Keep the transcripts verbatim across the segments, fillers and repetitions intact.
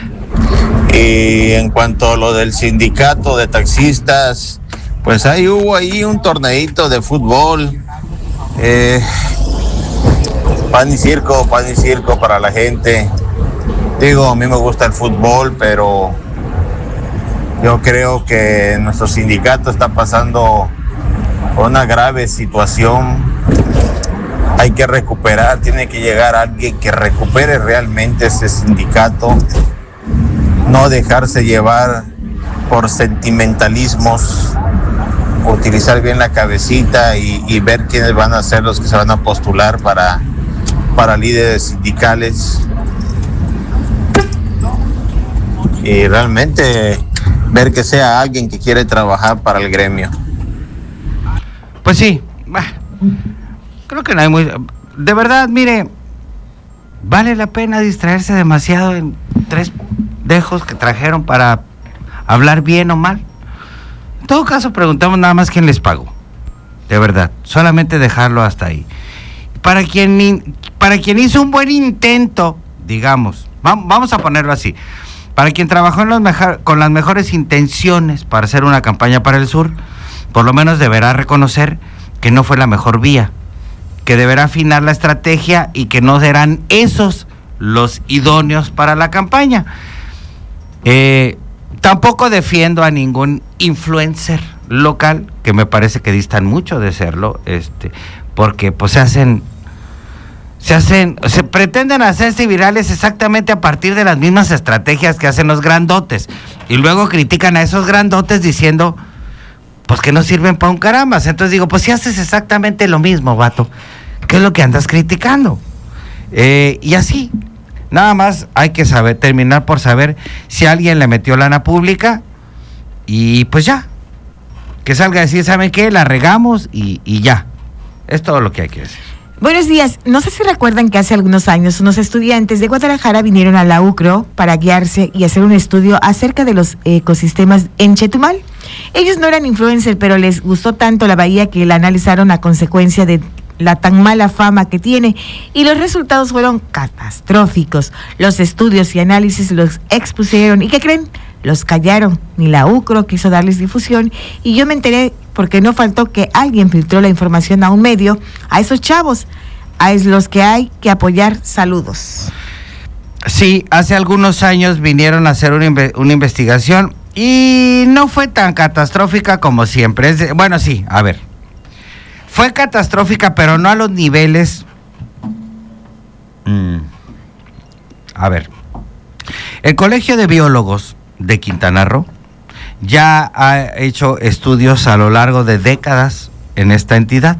Y en cuanto a lo del sindicato de taxistas, pues ahí hubo ahí un torneito de fútbol, eh, pan y circo, pan y circo para la gente. Digo, a mí me gusta el fútbol, pero yo creo que nuestro sindicato está pasando una grave situación. Hay que recuperar, tiene que llegar alguien que recupere realmente ese sindicato, no dejarse llevar por sentimentalismos, utilizar bien la cabecita y, y ver quiénes van a ser los que se van a postular para, para líderes sindicales. Y realmente ver que sea alguien que quiere trabajar para el gremio. Pues sí, creo que no hay muy... De verdad, mire, vale la pena distraerse demasiado en tres dejos que trajeron para hablar bien o mal. En todo caso, preguntamos nada más quién les pagó. De verdad, solamente dejarlo hasta ahí. Para quien, para quien hizo un buen intento, digamos, vamos a ponerlo así, para quien trabajó en los mejor, con las mejores intenciones para hacer una campaña para el sur, por lo menos deberá reconocer que no fue la mejor vía, que deberá afinar la estrategia y que no serán esos los idóneos para la campaña. Eh, tampoco defiendo a ningún influencer local, que me parece que distan mucho de serlo, este, porque pues se hacen, se hacen, se pretenden hacerse virales exactamente a partir de las mismas estrategias que hacen los grandotes, y luego critican a esos grandotes diciendo pues que no sirven para un carambas. Entonces digo, pues si haces exactamente lo mismo, vato, ¿qué es lo que andas criticando? Eh, y así, nada más hay que saber, terminar por saber si alguien le metió lana pública, y pues ya, que salga a decir, ¿saben qué? La regamos y, y ya. Es todo lo que hay que decir. Buenos días. No sé si recuerdan que hace algunos años unos estudiantes de Guadalajara vinieron a la U C R O para guiarse y hacer un estudio acerca de los ecosistemas en Chetumal. Ellos no eran influencers, pero les gustó tanto la bahía que la analizaron a consecuencia de la tan mala fama que tiene, y los resultados fueron catastróficos. Los estudios y análisis los expusieron, ¿y qué creen? Los callaron. Ni la U C R O quiso darles difusión, y yo me enteré porque no faltó que alguien filtró la información a un medio. A esos chavos, a es los que hay que apoyar. Saludos. Sí, hace algunos años vinieron a hacer una, inve- una investigación y no fue tan catastrófica como siempre. Es de, bueno, sí, a ver. Fue catastrófica, pero no a los niveles... Mm, a ver. El Colegio de Biólogos de Quintana Roo ya ha hecho estudios a lo largo de décadas en esta entidad,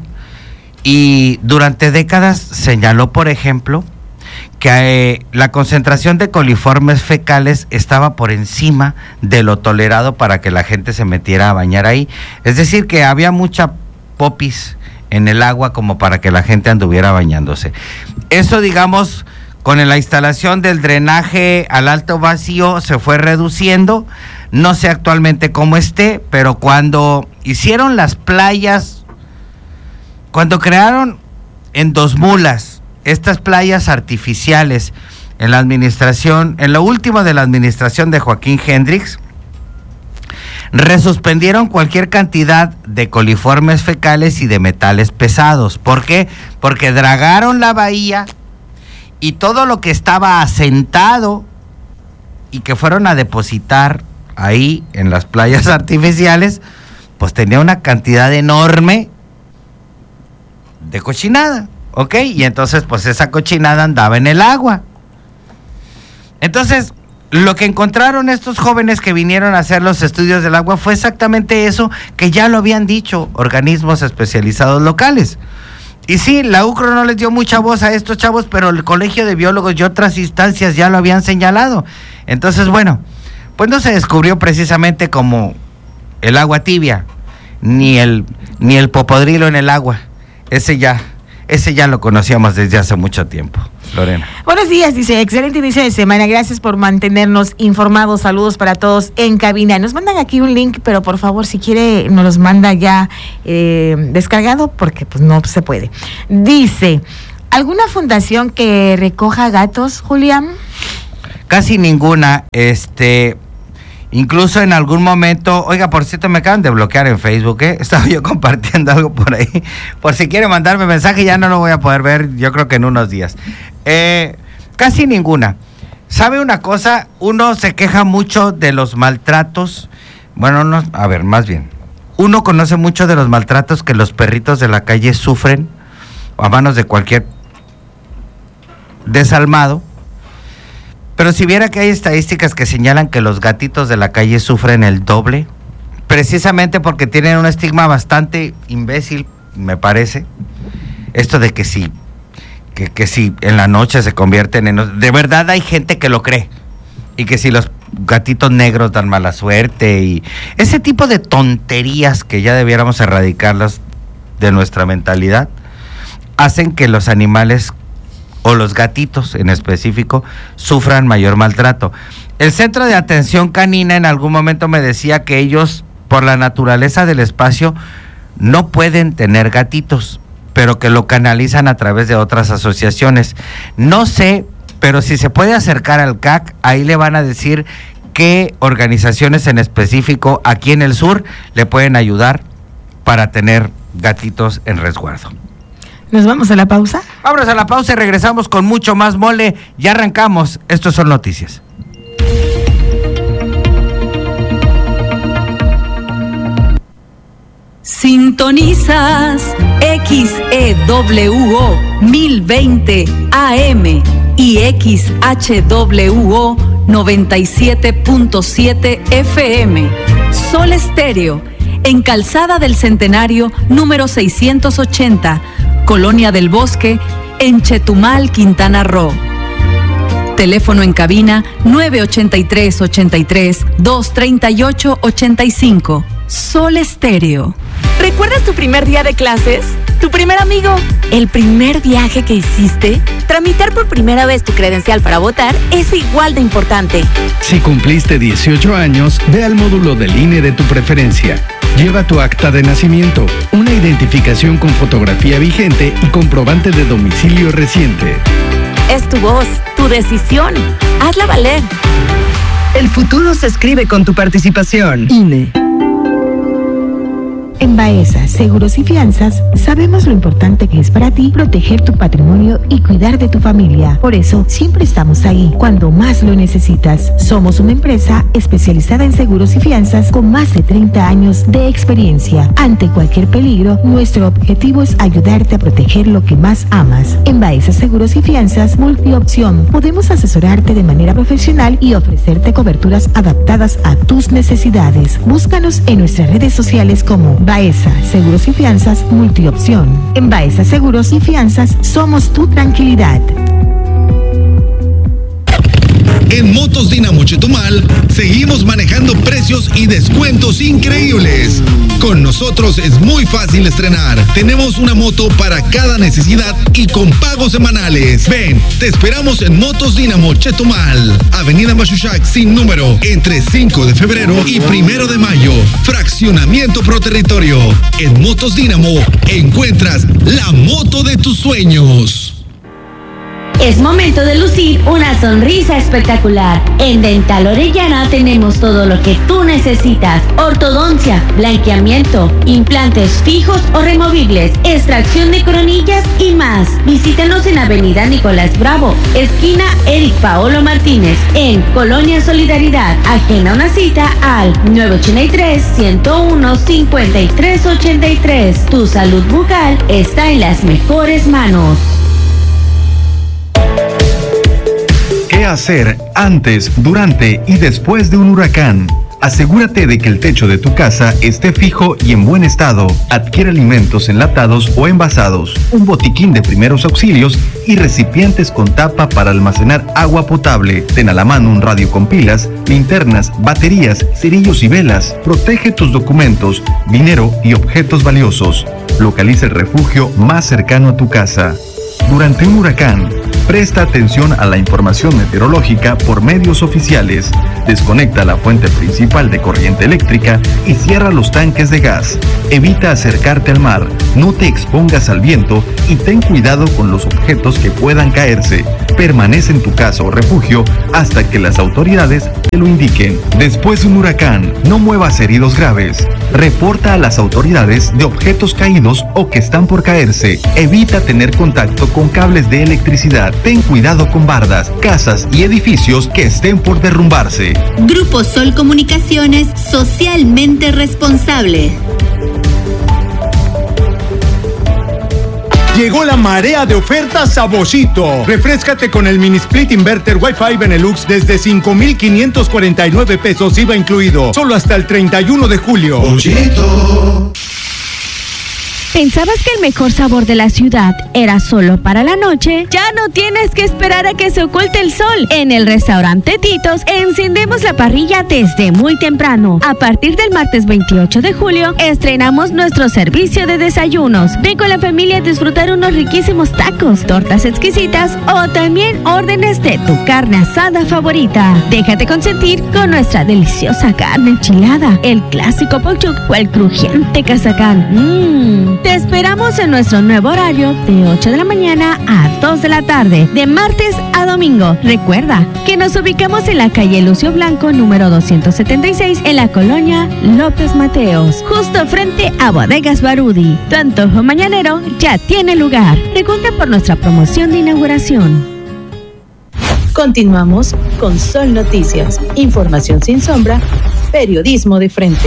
y durante décadas señaló, por ejemplo, que eh, la concentración de coliformes fecales estaba por encima de lo tolerado para que la gente se metiera a bañar ahí. Es decir, que había mucha popis en el agua como para que la gente anduviera bañándose. Eso, digamos, con la instalación del drenaje al alto vacío se fue reduciendo. No sé actualmente cómo esté, pero cuando hicieron las playas, cuando crearon en Dos Mulas estas playas artificiales en la administración, en lo último de la administración de Joaquín Hendrix, resuspendieron cualquier cantidad de coliformes fecales y de metales pesados. ¿Por qué? Porque dragaron la bahía, y todo lo que estaba asentado y que fueron a depositar ahí en las playas artificiales, pues tenía una cantidad enorme de cochinada, ¿ok? Y entonces pues esa cochinada andaba en el agua. Entonces, lo que encontraron estos jóvenes que vinieron a hacer los estudios del agua fue exactamente eso que ya lo habían dicho organismos especializados locales. Y sí, la U C R O no les dio mucha voz a estos chavos, pero el Colegio de Biólogos y otras instancias ya lo habían señalado. Entonces, bueno, pues no se descubrió precisamente como el agua tibia, ni el, ni el popodrilo en el agua. Ese ya, ese ya lo conocíamos desde hace mucho tiempo. Lorena. Buenos días, dice, excelente inicio de semana, gracias por mantenernos informados, saludos para todos en cabina. Nos mandan aquí un link, pero por favor, si quiere, nos los manda ya eh, descargado, porque pues no se puede. Dice, ¿alguna fundación que recoja gatos, Julián? casi ninguna, este, incluso en algún momento, oiga, por cierto, me acaban de bloquear en Facebook, ¿eh? Estaba yo compartiendo algo por ahí, por si quiere mandarme mensaje, ya no lo voy a poder ver, yo creo que en unos días. Eh, casi ninguna. ¿Sabe una cosa? Uno se queja mucho de los maltratos, bueno, no, a ver, más bien, uno conoce mucho de los maltratos que los perritos de la calle sufren a manos de cualquier desalmado, pero si viera que hay estadísticas que señalan que los gatitos de la calle sufren el doble, precisamente porque tienen un estigma bastante imbécil, me parece, esto de que si, que, que si en la noche se convierten en... De verdad hay gente que lo cree, y que si los gatitos negros dan mala suerte, y ese tipo de tonterías que ya debiéramos erradicarlas de nuestra mentalidad, hacen que los animales o los gatitos en específico sufran mayor maltrato. El Centro de Atención Canina en algún momento me decía que ellos, por la naturaleza del espacio, no pueden tener gatitos, pero que lo canalizan a través de otras asociaciones. No sé, pero si se puede acercar al C A C, ahí le van a decir qué organizaciones en específico aquí en el sur le pueden ayudar para tener gatitos en resguardo. ¿Nos vamos a la pausa? Vámonos a la pausa y regresamos con mucho más mole. Ya arrancamos. Estos son noticias. Sintonizas X E W O mil veinte A M y X H W O noventa y siete punto siete F M. Sol Estéreo, en Calzada del Centenario, número seiscientos ochenta, Colonia del Bosque, en Chetumal, Quintana Roo. Teléfono en cabina nueve ochenta y tres, ochenta y tres, dos treinta y ocho, ochenta y cinco. Sol Estéreo. ¿Recuerdas tu primer día de clases? ¿Tu primer amigo? ¿El primer viaje que hiciste? Tramitar por primera vez tu credencial para votar es igual de importante. Si cumpliste dieciocho años, ve al módulo del I N E de tu preferencia. Lleva tu acta de nacimiento, una identificación con fotografía vigente y comprobante de domicilio reciente. Es tu voz, tu decisión. Hazla valer. El futuro se escribe con tu participación. I N E. En Baeza Seguros y Fianzas sabemos lo importante que es para ti proteger tu patrimonio y cuidar de tu familia. Por eso siempre estamos ahí cuando más lo necesitas. Somos una empresa especializada en seguros y fianzas con más de treinta años de experiencia. Ante cualquier peligro, nuestro objetivo es ayudarte a proteger lo que más amas. En Baeza Seguros y Fianzas Multiopción podemos asesorarte de manera profesional y ofrecerte coberturas adaptadas a tus necesidades. Búscanos en nuestras redes sociales como Baeza Seguros y Fianzas Multiopción. En Baeza Seguros y Fianzas somos tu tranquilidad. En Motos Dinamo Chetumal seguimos manejando precios y descuentos increíbles. Con nosotros es muy fácil estrenar. Tenemos una moto para cada necesidad y con pagos semanales. Ven, te esperamos en Motos Dinamo Chetumal, Avenida Machuchac sin número, entre cinco de febrero y primero de mayo. Fraccionamiento Pro Territorio. En Motos Dinamo encuentras la moto de tus sueños. Es momento de lucir una sonrisa espectacular. En Dental Orellana tenemos todo lo que tú necesitas: ortodoncia, blanqueamiento, implantes fijos o removibles, extracción de coronillas y más. Visítanos en Avenida Nicolás Bravo, esquina Eric Paolo Martínez, en Colonia Solidaridad. Agenda una cita al nueve ochenta y tres, ciento uno, cincuenta y tres ochenta y tres. Tu salud bucal está en las mejores manos. ¿Qué hacer antes, durante y después de un huracán? Asegúrate de que el techo de tu casa esté fijo y en buen estado. Adquiere alimentos enlatados o envasados, un botiquín de primeros auxilios y recipientes con tapa para almacenar agua potable. Ten a la mano un radio con pilas, linternas, baterías, cerillos y velas. Protege tus documentos, dinero y objetos valiosos. Localiza el refugio más cercano a tu casa. durante un huracán. Presta atención a la información meteorológica por medios oficiales. Desconecta la fuente principal de corriente eléctrica y cierra los tanques de gas. Evita acercarte al mar, no te expongas al viento y ten cuidado con los objetos que puedan caerse. Permanece en tu casa o refugio hasta que las autoridades te lo indiquen. Después de un huracán, no muevas heridos graves. Reporta a las autoridades de objetos caídos o que están por caerse. Evita tener contacto con cables de electricidad. Ten cuidado con bardas, casas y edificios que estén por derrumbarse. Grupo Sol Comunicaciones, socialmente responsable. Llegó la marea de ofertas a Boschito. Refréscate con el mini split inverter Wi-Fi Benelux desde cinco mil quinientos cuarenta y nueve pesos I V A incluido. Solo hasta el treinta y uno de julio. Boschito. ¿Pensabas que el mejor sabor de la ciudad era solo para la noche? Ya no tienes que esperar a que se oculte el sol. En el restaurante Titos encendemos la parrilla desde muy temprano. A partir del martes veintiocho de julio estrenamos nuestro servicio de desayunos. Ven con la familia a disfrutar unos riquísimos tacos, tortas exquisitas o también órdenes de tu carne asada favorita. Déjate consentir con nuestra deliciosa carne enchilada, el clásico pochuc o el crujiente cazacán. Mmm. Te esperamos en nuestro nuevo horario de ocho de la mañana a dos de la tarde, de martes a domingo. Recuerda que nos ubicamos en la calle Lucio Blanco, número doscientos setenta y seis, en la colonia López Mateos, justo frente a Bodegas Barudi. Tu antojo mañanero ya tiene lugar. Pregunta por nuestra promoción de inauguración. Continuamos con Sol Noticias. Información sin sombra, periodismo de frente.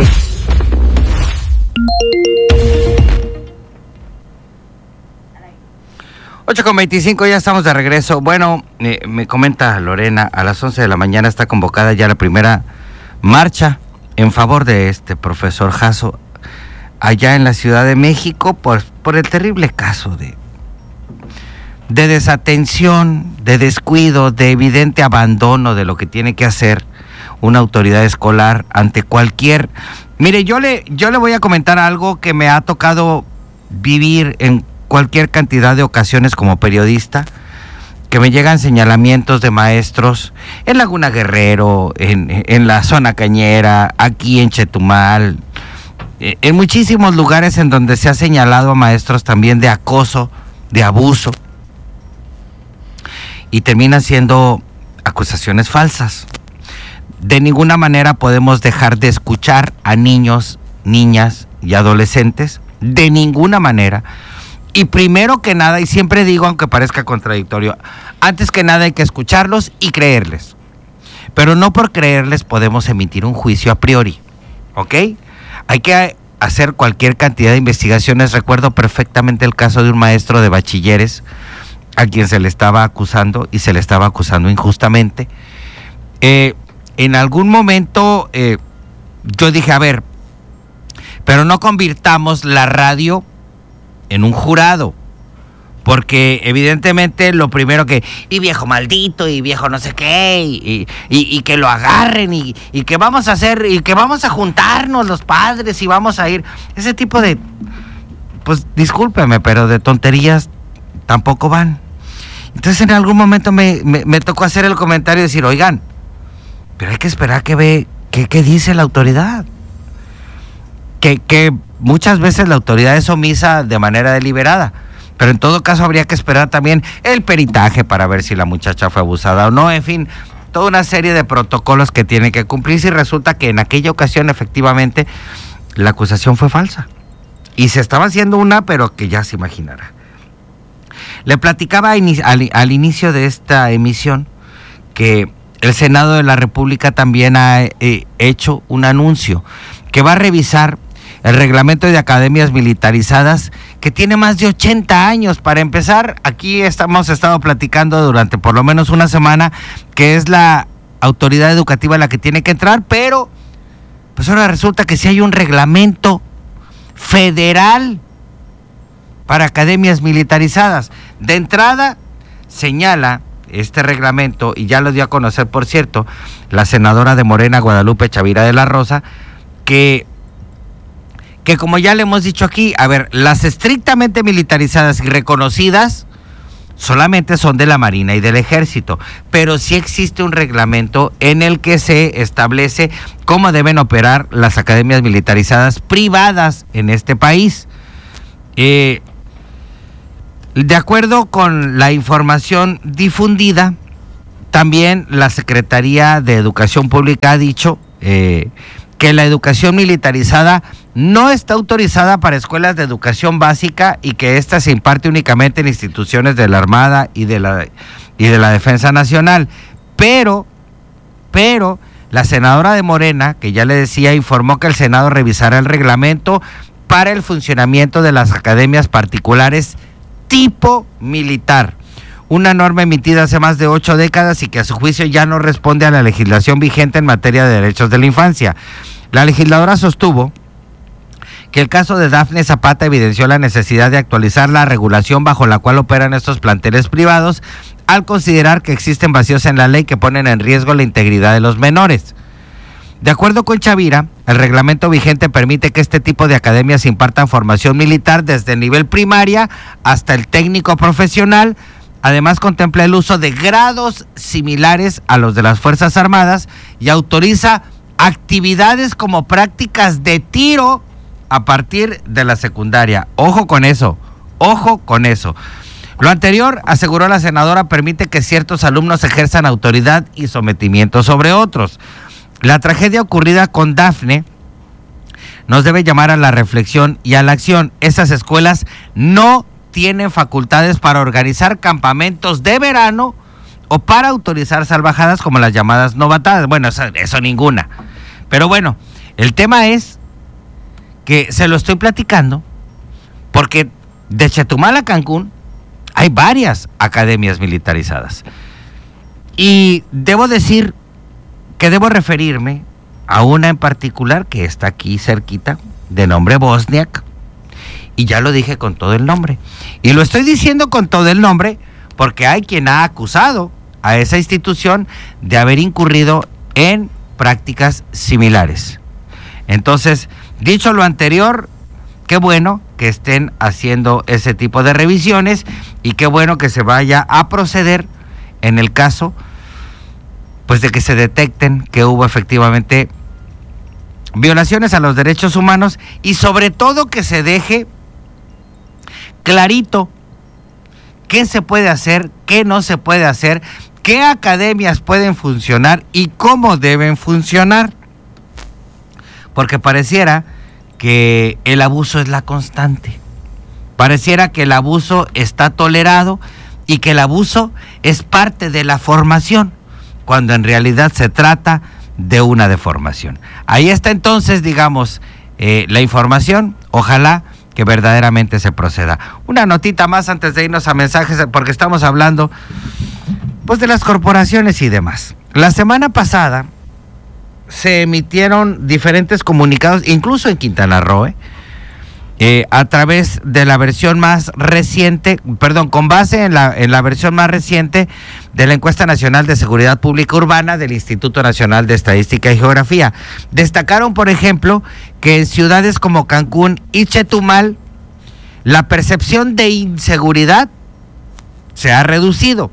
ocho con veinticinco, ya estamos de regreso. Bueno, eh, me comenta Lorena, a las once de la mañana está convocada ya la primera marcha en favor de este profesor Jasso allá en la Ciudad de México por, por el terrible caso de, de desatención, de descuido, de evidente abandono de lo que tiene que hacer una autoridad escolar ante cualquier... Mire, yo le, yo le voy a comentar algo que me ha tocado vivir en cualquier cantidad de ocasiones como periodista, que me llegan señalamientos de maestros en Laguna Guerrero, en, en la zona cañera, aquí en Chetumal, en muchísimos lugares en donde se ha señalado a maestros también de acoso, de abuso, y terminan siendo acusaciones falsas. De ninguna manera podemos dejar de escuchar a niños, niñas y adolescentes, de ninguna manera. Y primero que nada, y siempre digo, aunque parezca contradictorio, antes que nada hay que escucharlos y creerles. Pero no por creerles podemos emitir un juicio a priori, ¿ok? Hay que hacer cualquier cantidad de investigaciones. Recuerdo perfectamente el caso de un maestro de bachilleres a quien se le estaba acusando y se le estaba acusando injustamente. Eh, en algún momento eh, yo dije, a ver, pero no convirtamos la radio en un jurado, porque evidentemente lo primero que, y viejo maldito, y viejo no sé qué, y, y, y que lo agarren, y, y que vamos a hacer, y que vamos a juntarnos los padres, y vamos a ir, ese tipo de, pues discúlpeme, pero de tonterías tampoco van. Entonces en algún momento me, me, me tocó hacer el comentario y decir, oigan, pero hay que esperar que ve, que, que dice la autoridad, que, que muchas veces la autoridad es omisa de manera deliberada, pero en todo caso habría que esperar también el peritaje para ver si la muchacha fue abusada o no, en fin, toda una serie de protocolos que tienen que cumplirse, y resulta que en aquella ocasión efectivamente la acusación fue falsa y se estaba haciendo una, pero que ya se imaginará. Le platicaba al, al inicio de esta emisión que el Senado de la República también ha eh, hecho un anuncio que va a revisar el reglamento de academias militarizadas, que tiene más de ochenta años. Para empezar, aquí estamos estado platicando durante por lo menos una semana que es la autoridad educativa la que tiene que entrar, pero pues ahora resulta que sí hay un reglamento federal para academias militarizadas. De entrada, señala este reglamento, y ya lo dio a conocer, por cierto, la senadora de Morena, Guadalupe Chavira de la Rosa, que que como ya le hemos dicho aquí, a ver, las estrictamente militarizadas y reconocidas solamente son de la Marina y del Ejército, pero sí existe un reglamento en el que se establece cómo deben operar las academias militarizadas privadas en este país. Eh, de acuerdo con la información difundida, también la Secretaría de Educación Pública ha dicho eh, que la educación militarizada no está autorizada para escuelas de educación básica y que ésta se imparte únicamente en instituciones de la Armada y de la, y de la Defensa Nacional. Pero, pero, la senadora de Morena, que ya le decía, informó que el Senado revisará el reglamento para el funcionamiento de las academias particulares tipo militar. Una norma emitida hace más de ocho décadas y que a su juicio ya no responde a la legislación vigente en materia de derechos de la infancia. La legisladora sostuvo que el caso de Dafne Zapata evidenció la necesidad de actualizar la regulación bajo la cual operan estos planteles privados, al considerar que existen vacíos en la ley que ponen en riesgo la integridad de los menores. De acuerdo con Chavira, el reglamento vigente permite que este tipo de academias impartan formación militar desde el nivel primaria hasta el técnico profesional. Además, contempla el uso de grados similares a los de las Fuerzas Armadas y autoriza actividades como prácticas de tiro a partir de la secundaria. Ojo con eso, ojo con eso. Lo anterior, aseguró la senadora, permite que ciertos alumnos ejerzan autoridad y sometimiento sobre otros. La tragedia ocurrida con Dafne nos debe llamar a la reflexión y a la acción. Estas escuelas no tienen facultades para organizar campamentos de verano o para autorizar salvajadas como las llamadas novatadas. Bueno, eso, eso ninguna. Pero bueno, el tema es que se lo estoy platicando porque de Chetumal a Cancún hay varias academias militarizadas. Y debo decir que debo referirme a una en particular que está aquí cerquita, de nombre Bosniak, y ya lo dije con todo el nombre. Y lo estoy diciendo con todo el nombre porque hay quien ha acusado a esa institución de haber incurrido en prácticas similares. Entonces, dicho lo anterior, qué bueno que estén haciendo ese tipo de revisiones y qué bueno que se vaya a proceder en el caso, pues, de que se detecten que hubo efectivamente violaciones a los derechos humanos y sobre todo que se deje clarito qué se puede hacer, qué no se puede hacer, qué academias pueden funcionar y cómo deben funcionar. Porque pareciera que el abuso es la constante. Pareciera que el abuso está tolerado y que el abuso es parte de la formación, cuando en realidad se trata de una deformación. Ahí está entonces, digamos, eh, la información. Ojalá que verdaderamente se proceda. Una notita más antes de irnos a mensajes, porque estamos hablando pues de las corporaciones y demás. La semana pasada se emitieron diferentes comunicados, incluso en Quintana Roo, eh, eh, a través de la versión más reciente, perdón, con base en la, en la versión más reciente de la Encuesta Nacional de Seguridad Pública Urbana del Instituto Nacional de Estadística y Geografía. Destacaron, por ejemplo, que en ciudades como Cancún y Chetumal, la percepción de inseguridad se ha reducido.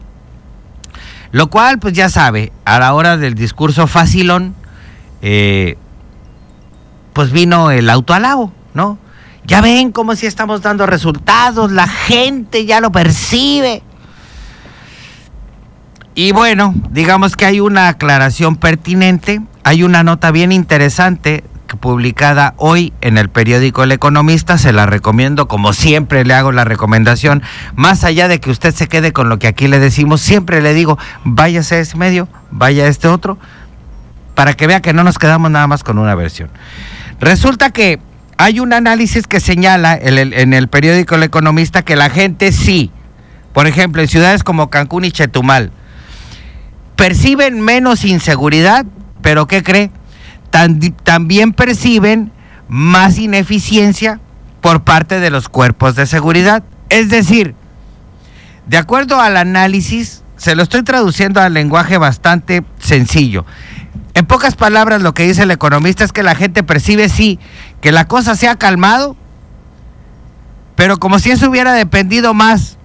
Lo cual, pues ya sabe, a la hora del discurso facilón, eh, pues vino el autoalabo, ¿no? Ya ven cómo sí estamos dando resultados, la gente ya lo percibe. Y bueno, digamos que hay una aclaración pertinente, hay una nota bien interesante publicada hoy en el periódico El Economista, se la recomiendo, como siempre le hago la recomendación, más allá de que usted se quede con lo que aquí le decimos, siempre le digo, váyase a ese medio, vaya a este otro, para que vea que no nos quedamos nada más con una versión. Resulta que hay un análisis que señala en el, en el periódico El Economista que la gente sí, por ejemplo, en ciudades como Cancún y Chetumal, perciben menos inseguridad, pero ¿qué cree? Tan, también perciben más ineficiencia por parte de los cuerpos de seguridad. Es decir, de acuerdo al análisis, se lo estoy traduciendo al lenguaje bastante sencillo. En pocas palabras, lo que dice El Economista es que la gente percibe, sí, que la cosa se ha calmado, pero como si eso hubiera dependido más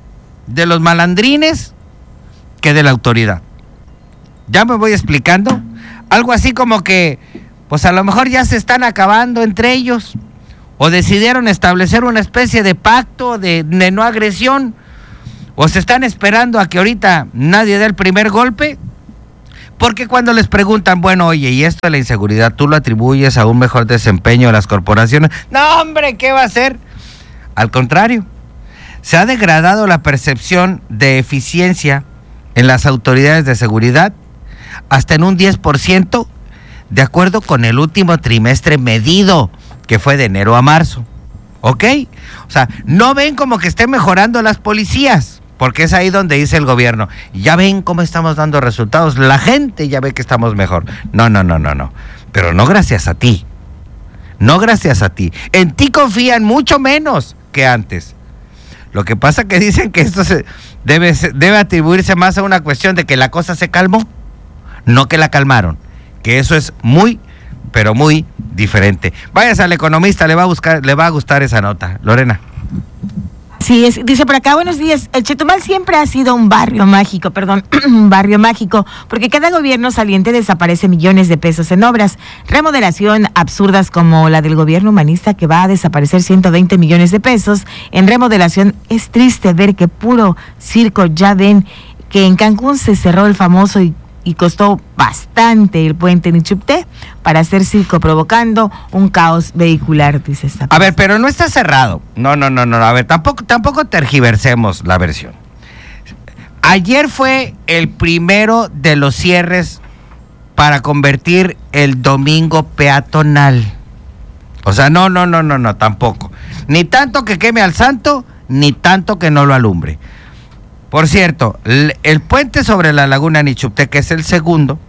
de los malandrines que de la autoridad. ¿Ya me voy explicando? Algo así como que, pues a lo mejor ya se están acabando entre ellos, o decidieron establecer una especie de pacto de, de no agresión, o se están esperando a que ahorita nadie dé el primer golpe, porque cuando les preguntan, bueno, oye, y esto de la inseguridad, ¿tú lo atribuyes a un mejor desempeño de las corporaciones? No, hombre, ¿qué va a hacer? Al contrario, se ha degradado la percepción de eficiencia en las autoridades de seguridad hasta en un diez por ciento, de acuerdo con el último trimestre medido, que fue de enero a marzo. ¿Ok? O sea, no ven como que estén mejorando las policías, porque es ahí donde dice el gobierno, ya ven cómo estamos dando resultados, la gente ya ve que estamos mejor. No, no, no, no, no. Pero no gracias a ti. No gracias a ti. En ti confían mucho menos que antes. Lo que pasa que dicen que esto se debe, debe atribuirse más a una cuestión de que la cosa se calmó, no que la calmaron, que eso es muy, pero muy diferente. Váyase al Economista, le va a buscar, le va a gustar esa nota. Lorena. Sí, es, dice por acá, buenos días, el Chetumal siempre ha sido un barrio mágico, perdón, un barrio mágico, porque cada gobierno saliente desaparece millones de pesos en obras, remodelación absurdas como la del gobierno humanista que va a desaparecer ciento veinte millones de pesos en remodelación. Es triste ver que puro circo. Ya ven que en Cancún se cerró el famoso y y costó bastante el puente Nichupté para hacer circo, provocando un caos vehicular, dice esta. A ver, pero no está cerrado. No, no, no, no. A ver, tampoco, tampoco tergiversemos la versión. Ayer fue el primero de los cierres para convertir el domingo peatonal. O sea, no, no, no, no, no, tampoco. Ni tanto que queme al santo, ni tanto que no lo alumbre. Por cierto, el puente sobre la laguna Nichupté, que es el segundo,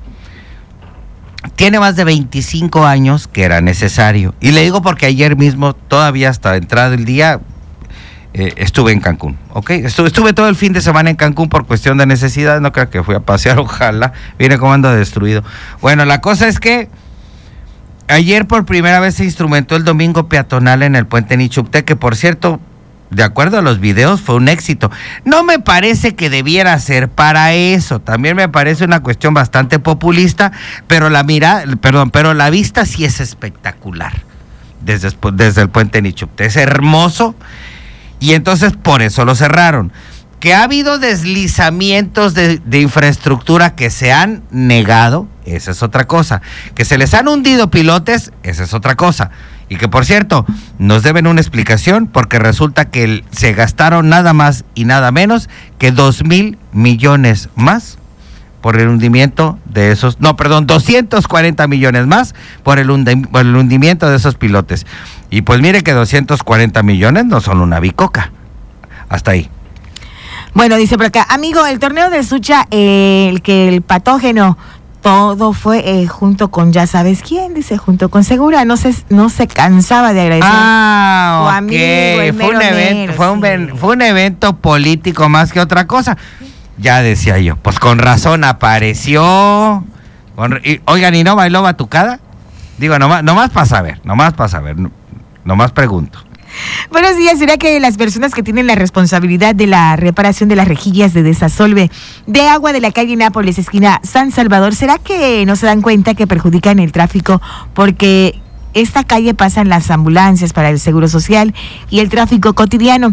tiene más de veinticinco años que era necesario. Y le digo porque ayer mismo, todavía hasta entrada del día, eh, estuve en Cancún, ¿ok? Estuve, estuve todo el fin de semana en Cancún por cuestión de necesidad, no creo que fui a pasear, ojalá, viene como ando destruido. Bueno, la cosa es que ayer por primera vez se instrumentó el domingo peatonal en el puente Nichupté, que por cierto, de acuerdo a los videos, fue un éxito. No me parece que debiera ser para eso. También me parece una cuestión bastante populista, pero la mira, perdón, pero la vista sí es espectacular desde, desde el puente Nichupté. Es hermoso y entonces por eso lo cerraron. Que ha habido deslizamientos de, de infraestructura que se han negado, esa es otra cosa. Que se les han hundido pilotes, esa es otra cosa. Y que, por cierto, nos deben una explicación porque resulta que el, se gastaron nada más y nada menos que dos mil millones más por el hundimiento de esos, no, perdón, doscientos cuarenta millones más por el, hundi, por el hundimiento de esos pilotes. Y pues mire que doscientos cuarenta millones no son una bicoca. Hasta ahí. Bueno, dice por acá, amigo, el torneo de Sucha, eh, el que el patógeno... Todo fue eh, junto con ya sabes quién, dice, junto con Segura, no se, no se cansaba de agradecer. Ah, o ok, amigo, el fue, un mero evento, mero, fue, un, sí. fue un evento político más que otra cosa. Ya decía yo, pues con razón apareció. Con, y, oigan, ¿y no bailó batucada? Digo, nomás, nomás para saber, nomás para saber, nomás pregunto. Buenos días, ¿será que las personas que tienen la responsabilidad de la reparación de las rejillas de desasolve de agua de la calle Nápoles, esquina San Salvador, será que no se dan cuenta que perjudican el tráfico? Porque esta calle pasan las ambulancias para el Seguro Social y el tráfico cotidiano.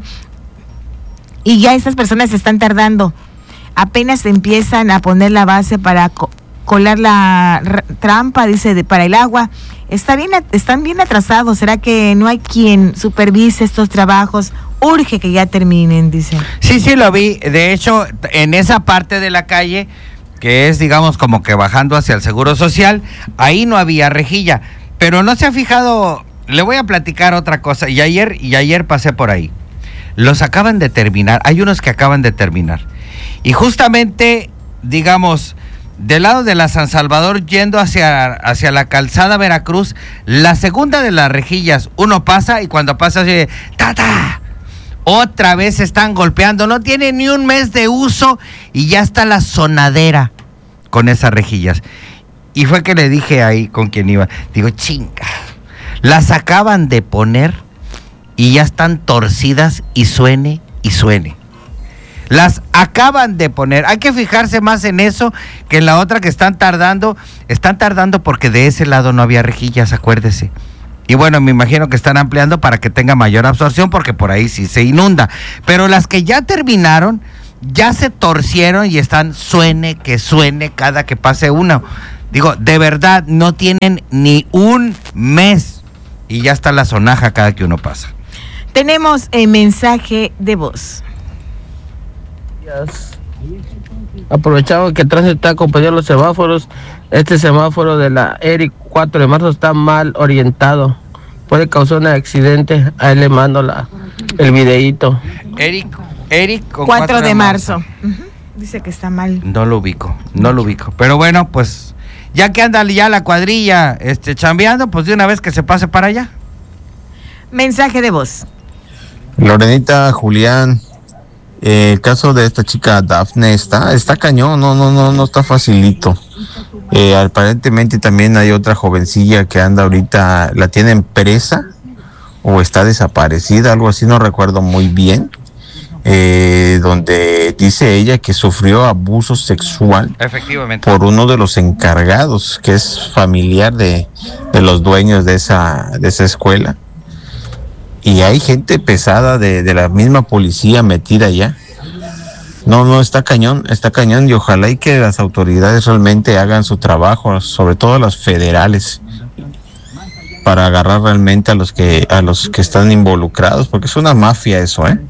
Y ya estas personas se están tardando. Apenas empiezan a poner la base para co- colar la r- trampa, dice, de, para el agua. Está bien, están bien atrasados. ¿Será que no hay quien supervise estos trabajos? Urge que ya terminen, dice. Sí, sí, lo vi. De hecho, en esa parte de la calle, que es, digamos, como que bajando hacia el Seguro Social, ahí no había rejilla. Pero no se ha fijado, le voy a platicar otra cosa. Y ayer, y ayer pasé por ahí. Los acaban de terminar. Hay unos que acaban de terminar. Y justamente, digamos, del lado de la San Salvador yendo hacia, hacia la calzada Veracruz, la segunda de las rejillas, uno pasa y cuando pasa oye, ¡tata! Otra vez están golpeando, no tiene ni un mes de uso y ya está la sonadera con esas rejillas. Y fue que le dije ahí con quien iba, digo, chinga, las acaban de poner y ya están torcidas y suene y suene. Las acaban de poner. Hay que fijarse más en eso que en la otra que están tardando. Están tardando porque de ese lado no había rejillas, acuérdese. Y bueno, me imagino que están ampliando para que tenga mayor absorción porque por ahí sí se inunda. Pero las que ya terminaron, ya se torcieron y están suene que suene cada que pase uno. Digo, de verdad, no tienen ni un mes y ya está la sonaja cada que uno pasa. Tenemos el mensaje de voz. Aprovechamos que el tránsito está acompañando los semáforos. Este semáforo de la Eric cuatro de marzo está mal orientado. Puede causar un accidente. Ahí le mando la, el videíto. Eric, Eric cuatro de marzo. Uh-huh. Dice que está mal. No lo ubico, no lo ubico. Pero bueno, pues ya que anda ya la cuadrilla este, chambeando, pues de una vez que se pase para allá. Mensaje de voz. Lorenita, Julián, eh, el caso de esta chica Dafne está, está cañón, no, no, no, no está facilito. Eh, aparentemente también hay otra jovencilla que anda ahorita, la tienen presa o está desaparecida, algo así, no recuerdo muy bien. Eh, donde dice ella que sufrió abuso sexual efectivamente por uno de los encargados, que es familiar de, de los dueños de esa, de esa escuela. Y hay gente pesada de, de la misma policía metida allá. No, no, está cañón, está cañón y ojalá y que las autoridades realmente hagan su trabajo, sobre todo las federales, para agarrar realmente a los que, a los que están involucrados, porque es una mafia eso, ¿eh?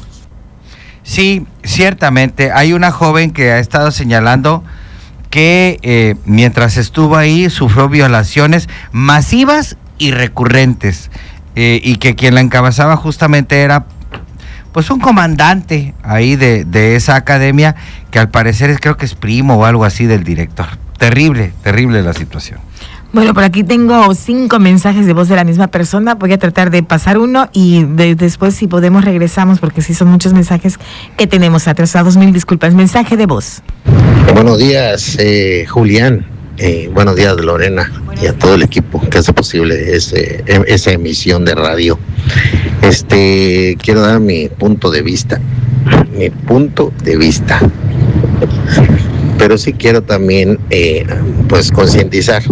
Sí, ciertamente. Hay una joven que ha estado señalando que eh, mientras estuvo ahí sufrió violaciones masivas y recurrentes eh, y que quien la encabezaba justamente era pues un comandante ahí de, de esa academia que al parecer es, creo que es primo o algo así del director. Terrible, terrible la situación. Bueno, por aquí tengo cinco mensajes de voz de la misma persona. Voy a tratar de pasar uno y de, después si podemos regresamos porque sí son muchos mensajes que tenemos atrasados. Mil disculpas. Mensaje de voz. Buenos días, eh, Julián. Eh, buenos días, Lorena, y a todo el equipo que hace posible ese, esa emisión de radio. Este, quiero dar mi punto de vista. Mi punto de vista. Pero sí quiero también, eh, pues, concientizar.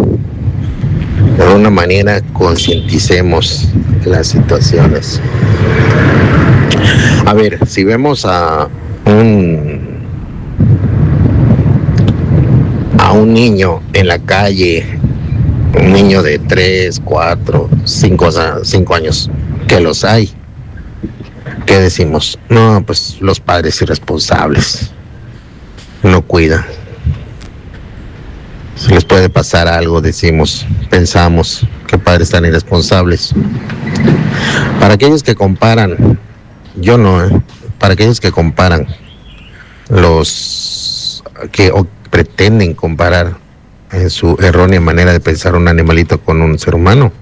De alguna manera concienticemos las situaciones. A ver, si vemos a un a un niño en la calle, un niño de tres, cuatro, cinco, cinco años, que los hay, ¿qué decimos? No, pues los padres irresponsables no cuidan. Si les puede pasar algo, decimos, pensamos, qué padres tan irresponsables. Para aquellos que comparan, yo no, ¿eh? Para aquellos que comparan, los que o pretenden comparar en su errónea manera de pensar un animalito con un ser humano,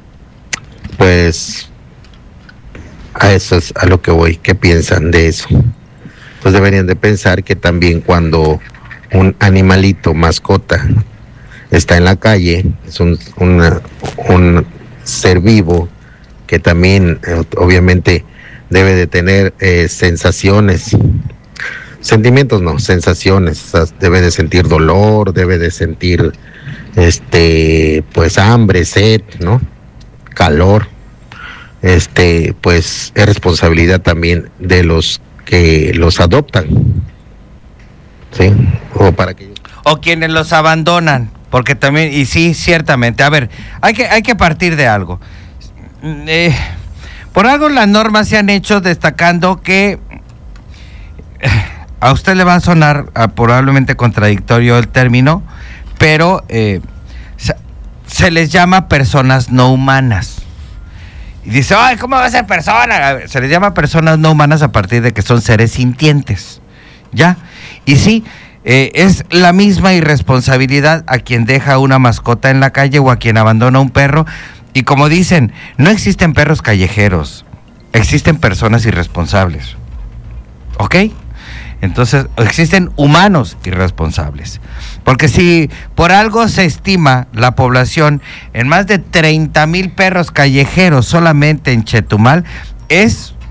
pues a eso es a lo que voy. ¿Qué piensan de eso? Pues deberían de pensar que también cuando un animalito, mascota, está en la calle, es un, una, un ser vivo que también eh, obviamente debe de tener eh, sensaciones, sentimientos no, sensaciones, o sea, debe de sentir dolor, debe de sentir este pues hambre, sed, ¿no? Calor. Este, pues es responsabilidad también de los que los adoptan. ¿Sí? O para que o quienes los abandonan, porque también, y sí, ciertamente, a ver, hay que, hay que partir de algo. Eh, por algo las normas se han hecho destacando que eh, a usted le va a sonar uh, probablemente contradictorio el término, pero eh, se, se les llama personas no humanas. Y dice, ay, ¿cómo va a ser persona? A ver, se les llama personas no humanas a partir de que son seres sintientes, ¿ya? Y sí, Eh, es la misma irresponsabilidad a quien deja una mascota en la calle o a quien abandona un perro. Y como dicen, no existen perros callejeros, existen personas irresponsables. ¿Ok? Entonces, existen humanos irresponsables. Porque si por algo se estima la población en más de treinta mil perros callejeros solamente en Chetumal, es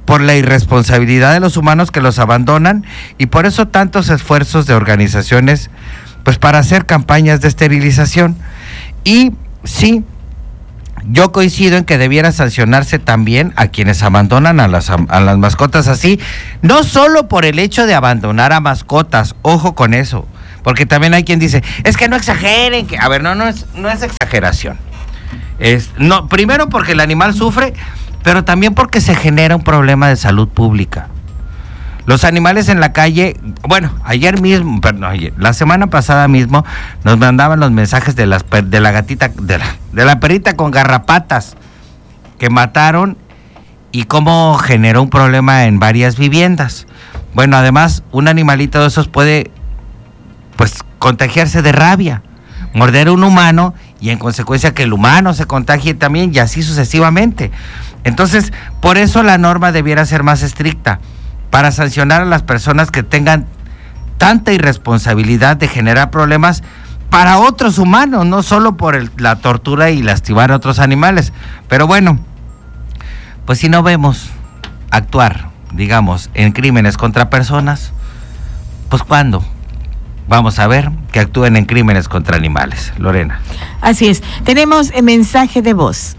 por la irresponsabilidad de los humanos que los abandonan, y por eso tantos esfuerzos de organizaciones pues para hacer campañas de esterilización. Y sí, yo coincido en que debiera sancionarse también a quienes abandonan a las, a las mascotas así, no solo por el hecho de abandonar a mascotas, ojo con eso, porque también hay quien dice, es que no exageren, que a ver, no, no es, no es exageración. Es, no, primero porque el animal sufre, pero también porque se genera un problema de salud pública. Los animales en la calle, bueno, ayer mismo, perdón, ayer, la semana pasada mismo, nos mandaban los mensajes de, las, de la gatita, de la, de la perrita con garrapatas que mataron y cómo generó un problema en varias viviendas. Bueno, además, un animalito de esos puede, pues, contagiarse de rabia, morder a un humano y en consecuencia que el humano se contagie también y así sucesivamente. Entonces, por eso la norma debiera ser más estricta, para sancionar a las personas que tengan tanta irresponsabilidad de generar problemas para otros humanos, no solo por el, la tortura y lastimar a otros animales. Pero bueno, pues si no vemos actuar, digamos, en crímenes contra personas, pues ¿cuándo vamos a ver que actúen en crímenes contra animales? Lorena. Así es, tenemos el mensaje de voz.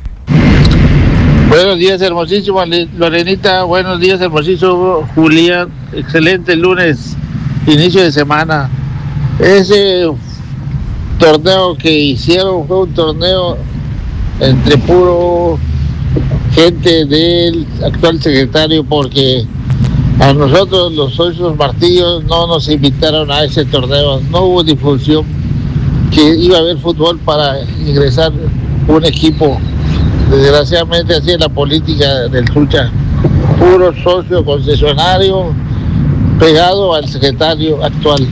Buenos días, hermosísima Lorenita. Buenos días, hermosísimo Julián. Excelente lunes, inicio de semana. Ese torneo que hicieron fue un torneo entre puro gente del actual secretario, porque a nosotros los socios martillos no nos invitaron a ese torneo. No hubo difusión que iba a haber fútbol para ingresar un equipo. Desgraciadamente así es la política del Sucha, puro socio concesionario pegado al secretario actual.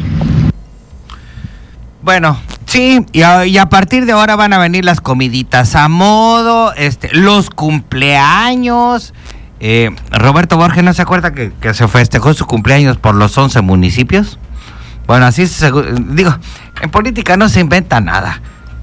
Bueno, sí, y a, y a partir de ahora van a venir las comiditas a modo, este, los cumpleaños. Eh, Roberto Borges, ¿no se acuerda que, que se festejó su cumpleaños por los once municipios? Bueno, así se, digo, en política no se inventa nada.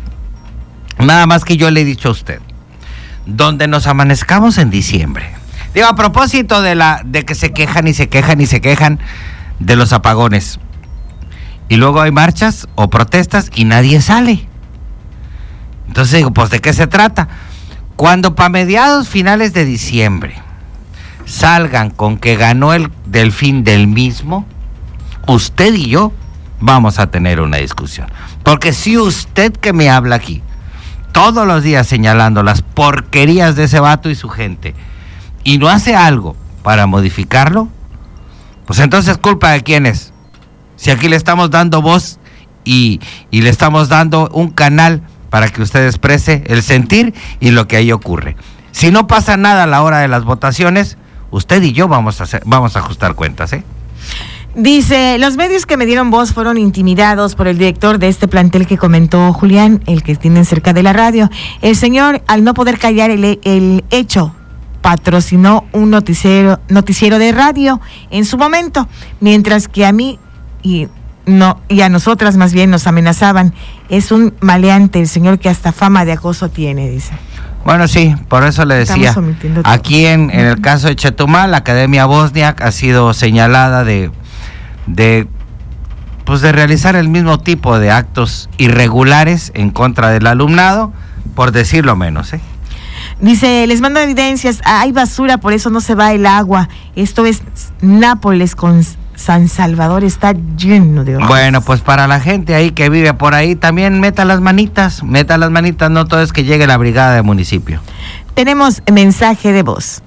Nada más que yo le he dicho a usted. Donde nos amanezcamos en diciembre. Digo, a propósito de la de que se quejan y se quejan y se quejan de los apagones. Y luego hay marchas o protestas y nadie sale. Entonces digo, pues ¿de qué se trata? Cuando para mediados finales de diciembre salgan con que ganó el Delfín del mismo, usted y yo vamos a tener una discusión. Porque si usted que me habla aquí todos los días señalando las porquerías de ese vato y su gente, y no hace algo para modificarlo, pues entonces culpa de quién es. Si aquí le estamos dando voz y, y le estamos dando un canal para que usted exprese el sentir y lo que ahí ocurre. Si no pasa nada a la hora de las votaciones, usted y yo vamos a hacer, vamos a ajustar cuentas, ¿eh? Dice, los medios que me dieron voz fueron intimidados por el director de este plantel que comentó Julián, el que tienen cerca de la radio. El señor, al no poder callar el, el hecho, patrocinó un noticiero, noticiero de radio en su momento, mientras que a mí y no y a nosotras más bien nos amenazaban. Es un maleante el señor que hasta fama de acoso tiene, dice. Bueno, sí, por eso le decía, aquí en, en el caso de Chetumal, la Academia Bosniak ha sido señalada de de pues de realizar el mismo tipo de actos irregulares en contra del alumnado, por decirlo menos, ¿eh? Dice, les mando evidencias, hay basura, por eso no se va el agua. Esto es Nápoles con San Salvador, está lleno de hojas. Bueno, pues para la gente ahí que vive por ahí, también meta las manitas, meta las manitas, no todo es que llegue la brigada de municipio. Tenemos mensaje de voz.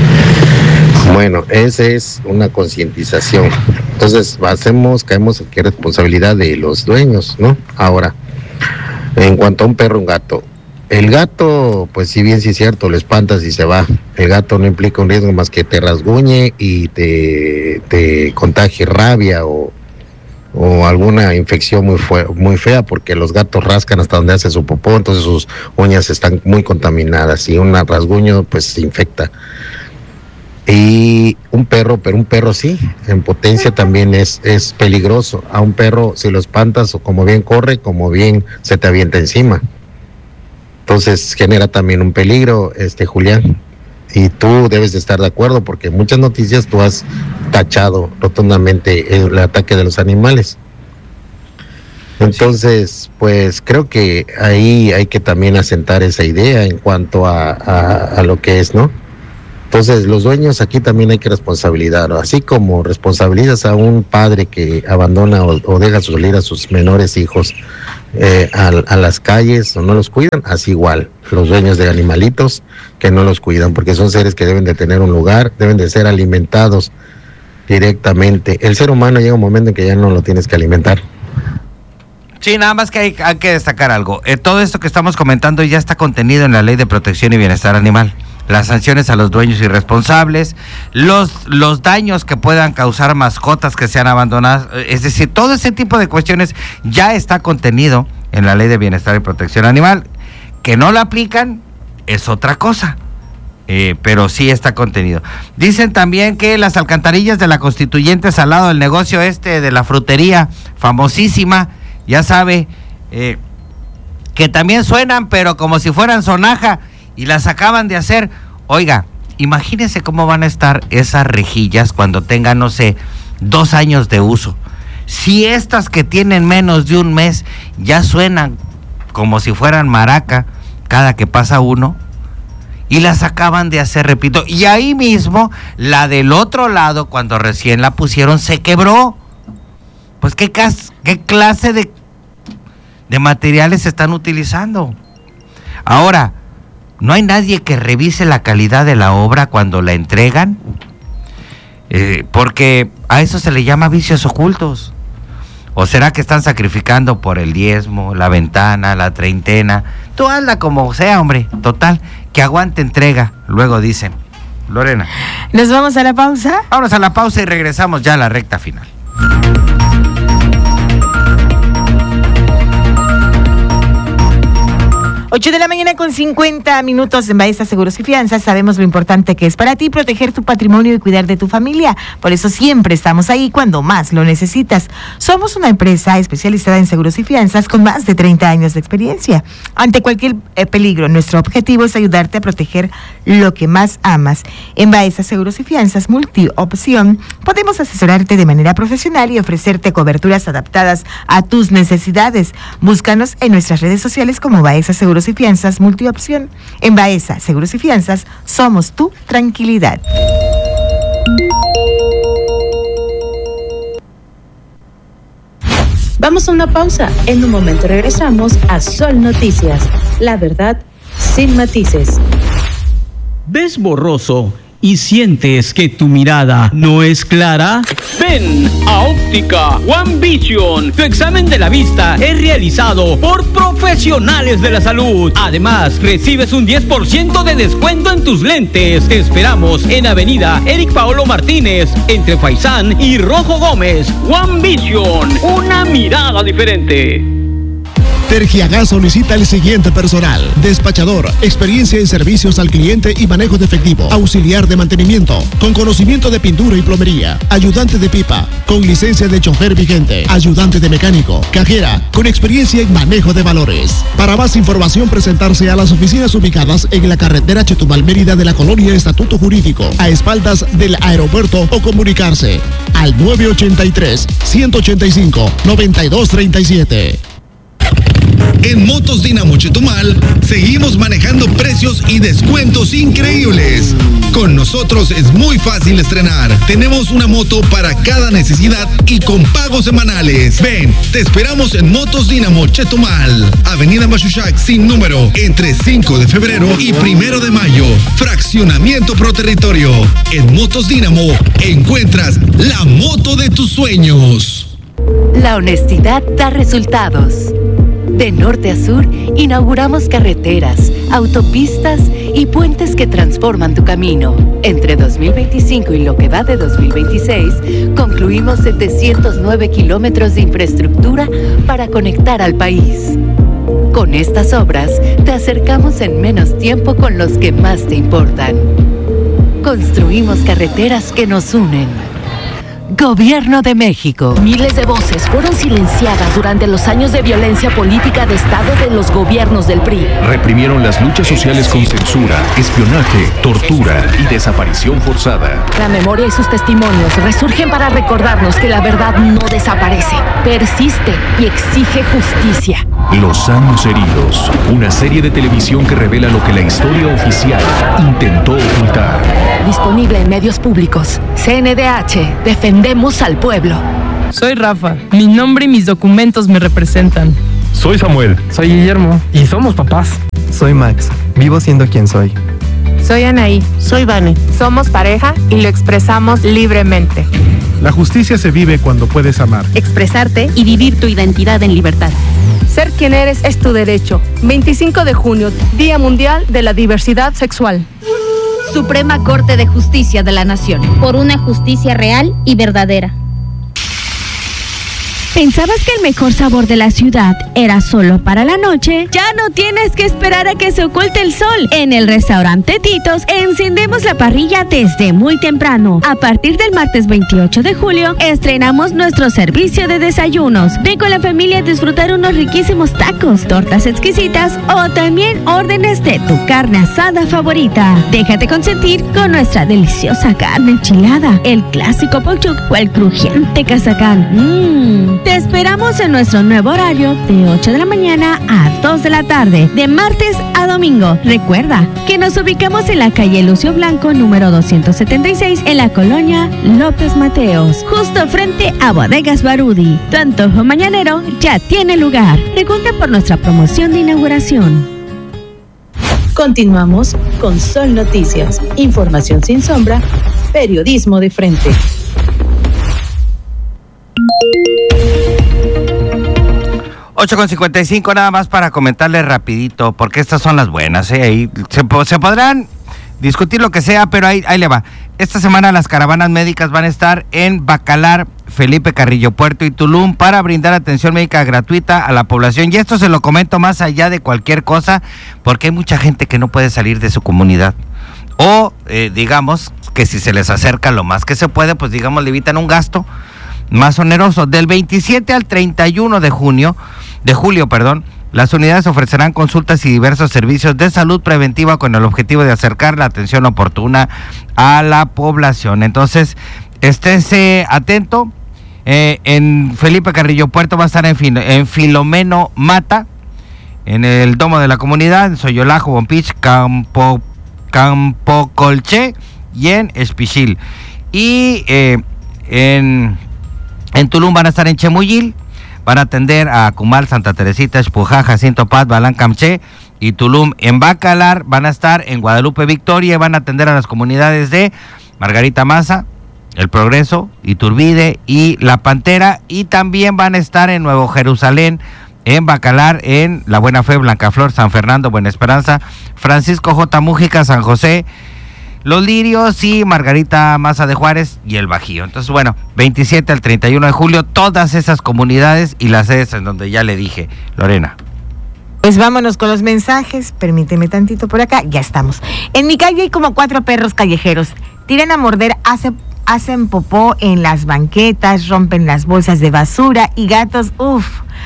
Bueno, esa es una concientización. Entonces, hacemos, caemos aquí responsabilidad de los dueños, ¿no? Ahora, en cuanto a un perro, un gato. El gato, pues si bien sí es cierto, lo espantas y se va. El gato no implica un riesgo más que te rasguñe y te, te contagie rabia o, o alguna infección muy, fue, muy fea, porque los gatos rascan hasta donde hace su popó, entonces sus uñas están muy contaminadas y un rasguño pues se infecta. Y un perro, pero un perro sí, en potencia también es, es peligroso. A un perro, si lo espantas, o como bien corre, como bien se te avienta encima. Entonces genera también un peligro, este Julián. y tú debes de estar de acuerdo porque en muchas noticias tú has tachado rotundamente el ataque de los animales. Entonces, pues creo que ahí hay que también asentar esa idea en cuanto a, a, a lo que es, ¿no? Entonces, los dueños aquí también hay que responsabilizar, así como responsabilizas a un padre que abandona o, o deja salir a sus menores hijos eh, a, a las calles o no los cuidan, así igual los dueños de animalitos que no los cuidan, porque son seres que deben de tener un lugar, deben de ser alimentados directamente. El ser humano llega un momento en que ya no lo tienes que alimentar. Sí, nada más que hay, hay que destacar algo. Eh, todo esto que estamos comentando ya está contenido en la Ley de Protección y Bienestar Animal. Las sanciones a los dueños irresponsables, los, los daños que puedan causar mascotas que sean abandonadas, es decir, todo ese tipo de cuestiones ya está contenido en la Ley de Bienestar y Protección Animal. Que no la aplican es otra cosa, eh, pero sí está contenido. Dicen también que las alcantarillas de la Constituyentes al lado del negocio este de la frutería, famosísima, ya sabe, eh, que también suenan, pero como si fueran sonaja, y las acaban de hacer. Oiga, imagínense cómo van a estar esas rejillas cuando tengan, no sé, dos años de uso. Si estas que tienen menos de un mes ya suenan como si fueran maraca cada que pasa uno, y las acaban de hacer, repito, y ahí mismo la del otro lado, cuando recién la pusieron, se quebró. Pues qué, cas- qué clase de, de materiales se están utilizando. Ahora, ¿no hay nadie que revise la calidad de la obra cuando la entregan? Eh, porque a eso se le llama vicios ocultos. ¿O será que están sacrificando por el diezmo, la ventana, la treintena? Tú hazla como sea, hombre. Total, que aguante entrega, luego dicen. Lorena. ¿Nos vamos a la pausa? Vamos a la pausa y regresamos ya a la recta final. ocho de la mañana con cincuenta minutos en Baeza Seguros y Fianzas. Sabemos lo importante que es para ti proteger tu patrimonio y cuidar de tu familia. Por eso siempre estamos ahí cuando más lo necesitas. Somos una empresa especializada en seguros y fianzas con más de treinta años de experiencia. Ante cualquier eh, peligro, nuestro objetivo es ayudarte a proteger lo que más amas. En Baeza Seguros y Fianzas Multiopción podemos asesorarte de manera profesional y ofrecerte coberturas adaptadas a tus necesidades. Búscanos en nuestras redes sociales como Baeza Seguros y Fianzas Multiopción. En Baeza Seguros y Fianzas somos tu tranquilidad. Vamos a una pausa. En un momento regresamos a Sol Noticias. La verdad sin matices. ¿Ves borroso y sientes que tu mirada no es clara? Ven a Óptica One Vision. Tu examen de la vista es realizado por profesionales de la salud. Además, recibes un diez por ciento de descuento en tus lentes. Te esperamos en Avenida Eric Paolo Martínez, entre Faisán y Rojo Gómez. One Vision, una mirada diferente. Tergiagas solicita el siguiente personal: despachador, experiencia en servicios al cliente y manejo de efectivo, auxiliar de mantenimiento, con conocimiento de pintura y plomería, ayudante de pipa, con licencia de chofer vigente, ayudante de mecánico, cajera, con experiencia en manejo de valores. Para más información, presentarse a las oficinas ubicadas en la carretera Chetumal Mérida de la colonia Estatuto Jurídico, a espaldas del aeropuerto, o comunicarse al nueve ochenta y tres, ciento ochenta y cinco, noventa y dos treinta y siete. En Motos Dinamo Chetumal seguimos manejando precios y descuentos increíbles. Con nosotros es muy fácil estrenar. Tenemos una moto para cada necesidad y con pagos semanales. Ven, te esperamos en Motos Dinamo Chetumal, Avenida Machuchac sin número, entre cinco de febrero y primero de mayo. Fraccionamiento Pro Territorio. En Motos Dinamo encuentras la moto de tus sueños. La honestidad da resultados. De norte a sur, inauguramos carreteras, autopistas y puentes que transforman tu camino. Entre dos mil veinticinco y lo que va de dos mil veintiséis, concluimos setecientos nueve kilómetros de infraestructura para conectar al país. Con estas obras, te acercamos en menos tiempo con los que más te importan. Construimos carreteras que nos unen. Gobierno de México. Miles de voces fueron silenciadas durante los años de violencia política de Estado de los gobiernos del P R I. Reprimieron las luchas sociales con censura, espionaje, tortura y desaparición forzada. La memoria y sus testimonios resurgen para recordarnos que la verdad no desaparece, persiste y exige justicia. Los años heridos, una serie de televisión que revela lo que la historia oficial intentó ocultar. Disponible en medios públicos. C N D H, defendemos al pueblo. Soy Rafa, mi nombre y mis documentos me representan. Soy Samuel. Soy Guillermo y somos papás. Soy Max, vivo siendo quien soy. Soy Anaí. Soy Vane. Somos pareja y lo expresamos libremente. La justicia se vive cuando puedes amar, expresarte y vivir tu identidad en libertad. Ser quien eres es tu derecho. veinticinco de junio, Día Mundial de la Diversidad Sexual. Suprema Corte de Justicia de la Nación. Por una justicia real y verdadera. ¿Pensabas que el mejor sabor de la ciudad era solo para la noche? Ya no tienes que esperar a que se oculte el sol. En el restaurante Titos encendemos la parrilla desde muy temprano. A partir del martes veintiocho de julio estrenamos nuestro servicio de desayunos. Ven con la familia a disfrutar unos riquísimos tacos, tortas exquisitas o también órdenes de tu carne asada favorita. Déjate consentir con nuestra deliciosa carne enchilada, el clásico pochuc o el crujiente cazacán. Mmm. Te esperamos en nuestro nuevo horario de ocho de la mañana a dos de la tarde, de martes a domingo. Recuerda que nos ubicamos en la calle Lucio Blanco, número doscientos setenta y seis, en la colonia López Mateos, justo frente a Bodegas Barudi. Tu antojo mañanero ya tiene lugar. Pregunta por nuestra promoción de inauguración. Continuamos con Sol Noticias. Información sin sombra, periodismo de frente. ocho con cincuenta y cinco, nada más para comentarles rapidito, porque estas son las buenas, ¿eh? Ahí se, se podrán discutir lo que sea, pero ahí, ahí le va. Esta semana las caravanas médicas van a estar en Bacalar, Felipe Carrillo Puerto y Tulum para brindar atención médica gratuita a la población. Y esto se lo comento más allá de cualquier cosa, porque hay mucha gente que no puede salir de su comunidad. O, eh, digamos, que si se les acerca lo más que se puede, pues digamos, le evitan un gasto más oneroso. Del veintisiete al treinta y uno de junio, de julio, perdón, las unidades ofrecerán consultas y diversos servicios de salud preventiva con el objetivo de acercar la atención oportuna a la población. Entonces, estése atento. Eh, en Felipe Carrillo Puerto va a estar en, fin, en Filomeno Mata, en el Domo de la Comunidad, en Soyolajo, Bompich, Campo, Campo Colche y en Espichil. Y eh, en, en Tulum van a estar en Chemuyil. Van a atender a Cumal, Santa Teresita, Espujá, Jacinto Paz, Balán, Camché y Tulum. En Bacalar van a estar en Guadalupe Victoria y van a atender a las comunidades de Margarita Maza, El Progreso, Iturbide y La Pantera. Y también van a estar en Nuevo Jerusalén, en Bacalar, en La Buena Fe, Blancaflor, San Fernando, Buena Esperanza, Francisco J. Mújica, San José, Los Lirios y Margarita Maza de Juárez y El Bajío. Entonces, bueno, veintisiete al treinta y uno de julio, todas esas comunidades y las sedes en donde ya le dije, Lorena. Pues vámonos con los mensajes, permíteme tantito por acá, ya estamos. En mi calle hay como cuatro perros callejeros, tiran a morder, hace, hacen popó en las banquetas, rompen las bolsas de basura y gatos, uff.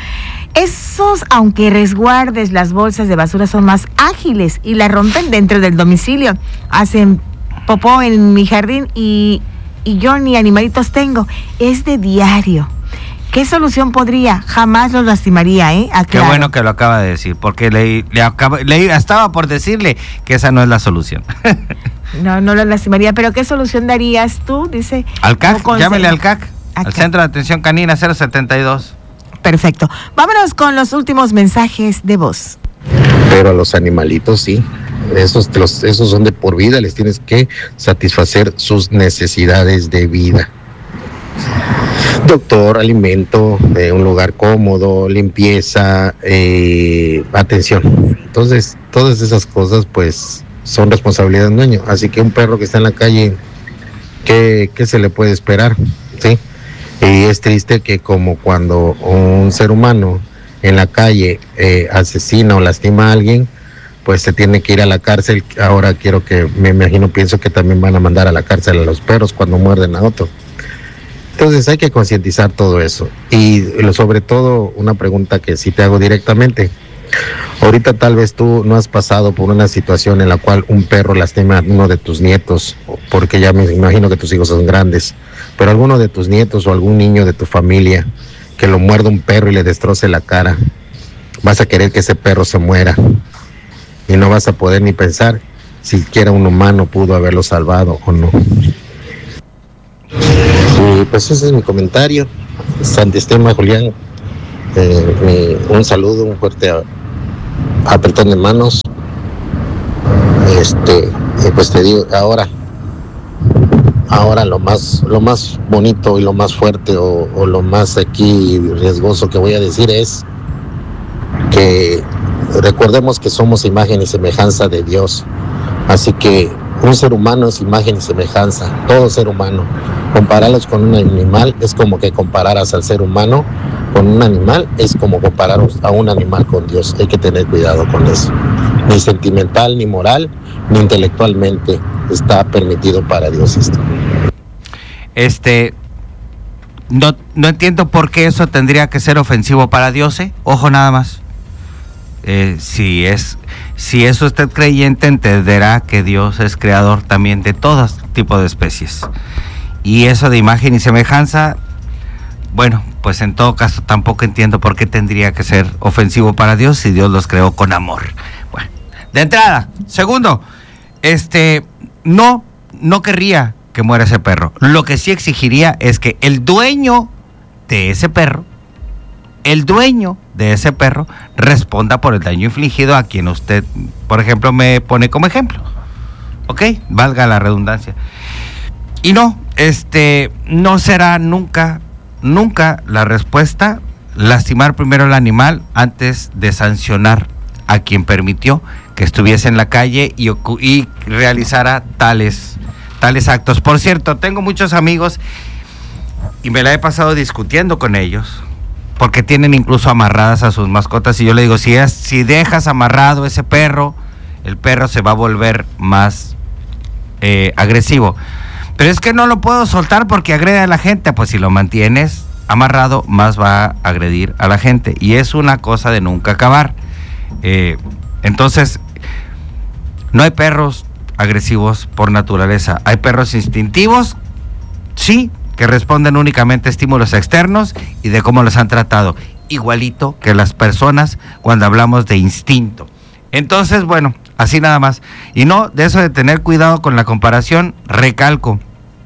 Esos, aunque resguardes las bolsas de basura, son más ágiles y las rompen dentro del domicilio. Hacen popó en mi jardín y, y yo ni animalitos tengo. Es de diario. ¿Qué solución podría? Jamás los lastimaría, ¿eh? Aclaro. Qué bueno que lo acaba de decir, porque le, le, acaba, le estaba por decirle que esa no es la solución. No, no los lastimaría, pero ¿qué solución darías tú? Dice. Al C A C, llámele al C A C, al Centro de Atención Canina cero setenta y dos. Perfecto. Vámonos con los últimos mensajes de voz. Pero a los animalitos sí, esos, los, esos son de por vida, les tienes que satisfacer sus necesidades de vida. Doctor, alimento, eh, un lugar cómodo, limpieza, eh, atención. Entonces, todas esas cosas pues son responsabilidad del dueño. Así que un perro que está en la calle, ¿qué, qué se le puede esperar? ¿Sí? Y es triste que como cuando un ser humano en la calle eh, asesina o lastima a alguien, pues se tiene que ir a la cárcel. Ahora quiero que, me imagino, pienso que también van a mandar a la cárcel a los perros cuando muerden a otro. Entonces hay que concientizar todo eso. Y lo- sobre todo, una pregunta que sí te hago directamente. Ahorita tal vez tú no has pasado por una situación en la cual un perro lastima a uno de tus nietos, porque ya me imagino que tus hijos son grandes, pero alguno de tus nietos o algún niño de tu familia que lo muerda un perro y le destroce la cara, vas a querer que ese perro se muera y no vas a poder ni pensar si siquiera un humano pudo haberlo salvado o no. Y pues ese es mi comentario. Santistema, Julián, eh, mi- un saludo, un fuerte a- apretón de manos. Este, y pues te digo, ahora, ahora lo más, lo más bonito y lo más fuerte o, o lo más aquí riesgoso que voy a decir es que recordemos que somos imagen y semejanza de Dios. Así que un ser humano es imagen y semejanza, todo ser humano. Compararlos con un animal es como que compararas al ser humano con un animal, es como comparar a un animal con Dios. Hay que tener cuidado con eso. Ni sentimental, ni moral, ni intelectualmente está permitido para Dios esto. Este, no, no entiendo por qué eso tendría que ser ofensivo para Dios, ¿eh? Ojo nada más. Eh, si es, si es usted creyente, entenderá que Dios es creador también de todo tipo de especies. Y eso de imagen y semejanza, bueno, pues en todo caso tampoco entiendo por qué tendría que ser ofensivo para Dios si Dios los creó con amor. Bueno, de entrada. Segundo, este, no, no querría que muera ese perro. Lo que sí exigiría es que el dueño de ese perro, el dueño de ese perro, responda por el daño infligido a quien usted, por ejemplo, me pone como ejemplo. ¿Ok? Valga la redundancia. Y no, este, no será nunca, nunca la respuesta lastimar primero al animal antes de sancionar a quien permitió que estuviese en la calle y, ocu- y realizara tales, tales actos. Por cierto, tengo muchos amigos y me la he pasado discutiendo con ellos, porque tienen incluso amarradas a sus mascotas, y yo le digo, si, es, si dejas amarrado ese perro, el perro se va a volver más eh, agresivo. Pero es que no lo puedo soltar porque agrede a la gente. Pues si lo mantienes amarrado, más va a agredir a la gente. Y es una cosa de nunca acabar. Eh, entonces, no hay perros agresivos por naturaleza. Hay perros instintivos, sí, que responden únicamente a estímulos externos y de cómo los han tratado. Igualito que las personas cuando hablamos de instinto. Entonces, bueno, así nada más. Y no, de eso de tener cuidado con la comparación, recalco.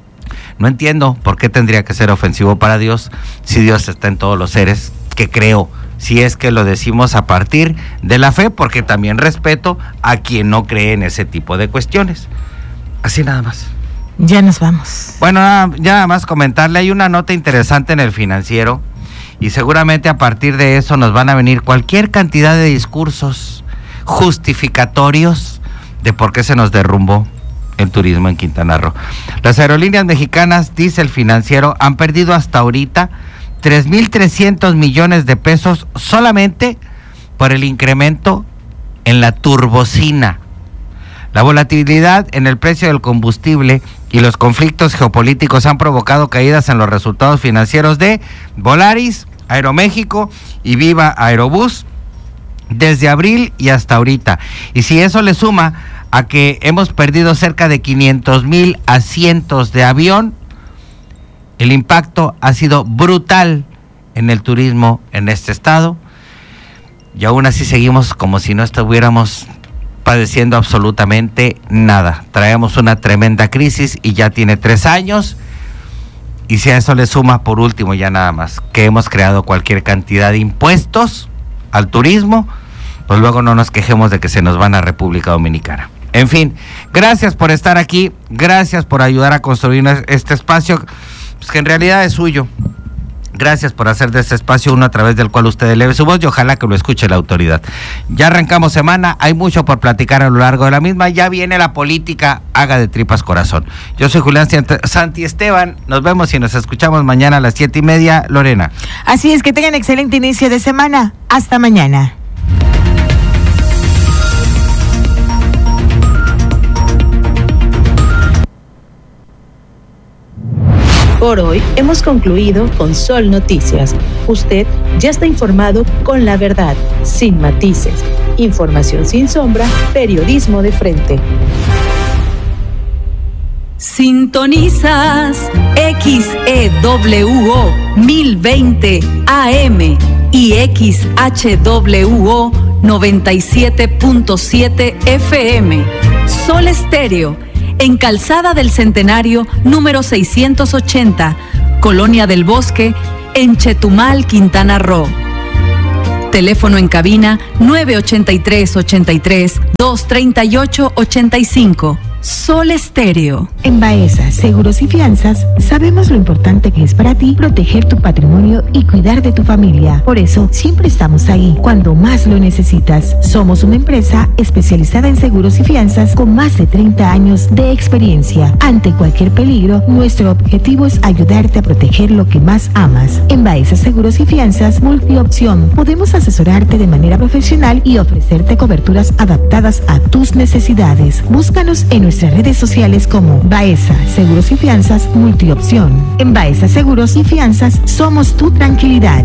No entiendo por qué tendría que ser ofensivo para Dios si Dios está en todos los seres que creo. Si es que lo decimos a partir de la fe, porque también respeto a quien no cree en ese tipo de cuestiones. Así nada más. Ya nos vamos. Bueno, nada, ya nada más comentarle, hay una nota interesante en El Financiero y seguramente a partir de eso nos van a venir cualquier cantidad de discursos justificatorios de por qué se nos derrumbó el turismo en Quintana Roo. Las aerolíneas mexicanas, dice El Financiero, han perdido hasta ahorita tres mil trescientos millones de pesos solamente por el incremento en la turbocina. La volatilidad en el precio del combustible y los conflictos geopolíticos han provocado caídas en los resultados financieros de Volaris, Aeroméxico y Viva Aerobús desde abril y hasta ahorita. Y si eso le suma a que hemos perdido cerca de quinientos mil asientos de avión, el impacto ha sido brutal en el turismo en este estado. Y aún así seguimos como si no estuviéramos padeciendo absolutamente nada. Traemos una tremenda crisis y ya tiene tres años. Y si a eso le suma, por último, ya nada más, que hemos creado cualquier cantidad de impuestos al turismo, pues luego no nos quejemos de que se nos van a República Dominicana. En fin, gracias por estar aquí, gracias por ayudar a construir este espacio, pues que en realidad es suyo. Gracias por hacer de este espacio uno a través del cual usted eleve su voz y ojalá que lo escuche la autoridad. Ya arrancamos semana, hay mucho por platicar a lo largo de la misma, ya viene la política, haga de tripas corazón. Yo soy Julián Santi Esteban, nos vemos y nos escuchamos mañana a las siete y media, Lorena. Así es, que tengan excelente inicio de semana, hasta mañana. Por hoy hemos concluido con Sol Noticias. Usted ya está informado con la verdad, sin matices. Información sin sombra, periodismo de frente. Sintonizas X E W O mil veinte A M y X H W O noventa y siete punto siete F M. Sol Estéreo, en Calzada del Centenario número seiscientos ochenta, Colonia del Bosque, en Chetumal, Quintana Roo. Teléfono en cabina nueve ochenta y tres, ochenta y tres, dos treinta y ocho, ochenta y cinco. Sol Estéreo. En Baeza Seguros y Fianzas sabemos lo importante que es para ti proteger tu patrimonio y cuidar de tu familia. Por eso siempre estamos ahí cuando más lo necesitas. Somos una empresa especializada en seguros y fianzas con más de treinta años de experiencia. Ante cualquier peligro, nuestro objetivo es ayudarte a proteger lo que más amas. En Baeza Seguros y Fianzas Multiopción podemos asesorarte de manera profesional y ofrecerte coberturas adaptadas a tus necesidades. Búscanos en nuestras redes sociales como Baeza Seguros y Fianzas Multiopción. En Baeza Seguros y Fianzas somos tu tranquilidad.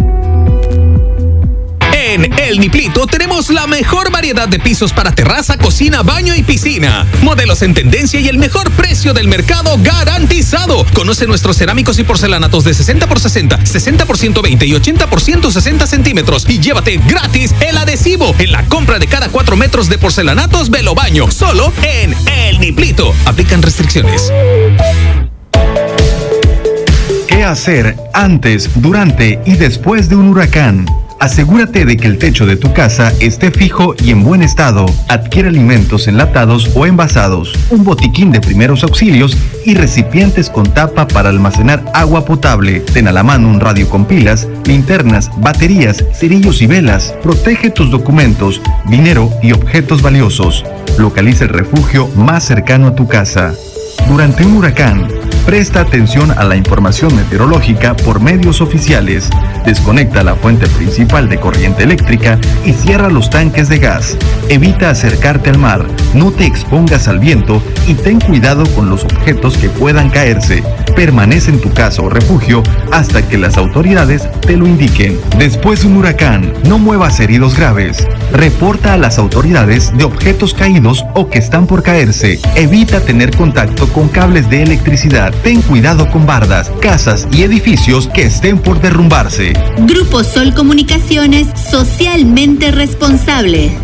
En El Niplito tenemos la mejor variedad de pisos para terraza, cocina, baño y piscina. Modelos en tendencia y el mejor precio del mercado garantizado. Conoce nuestros cerámicos y porcelanatos de sesenta por sesenta, sesenta por ciento veinte y ochenta por ciento sesenta centímetros. Y llévate gratis el adhesivo en la compra de cada cuatro metros de porcelanatos Velo Baño. Solo en El Niplito. Aplican restricciones. ¿Qué hacer antes, durante y después de un huracán? Asegúrate de que el techo de tu casa esté fijo y en buen estado. Adquiere alimentos enlatados o envasados, un botiquín de primeros auxilios y recipientes con tapa para almacenar agua potable. Ten a la mano un radio con pilas, linternas, baterías, cerillos y velas. Protege tus documentos, dinero y objetos valiosos. Localiza el refugio más cercano a tu casa. Durante un huracán, presta atención a la información meteorológica por medios oficiales. Desconecta la fuente principal de corriente eléctrica y cierra los tanques de gas. Evita acercarte al mar, no te expongas al viento y ten cuidado con los objetos que puedan caerse. Permanece en tu casa o refugio hasta que las autoridades te lo indiquen. Después de un huracán, no muevas heridos graves. Reporta a las autoridades de objetos caídos o que están por caerse. Evita tener contacto con cables de electricidad. Ten cuidado con bardas, casas y edificios que estén por derrumbarse. Grupo Sol Comunicaciones, socialmente responsable.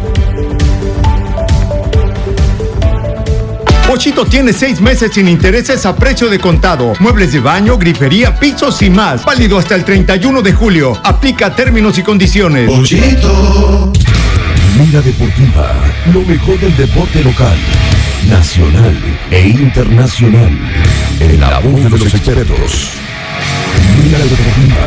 Pochito tiene seis meses sin intereses a precio de contado. Muebles de baño, grifería, pisos y más. Válido hasta el treinta y uno de julio. Aplica términos y condiciones. Pochito. Mira Deportiva, lo mejor del deporte local, nacional e internacional. En la voz de los expertos. Mira Deportiva.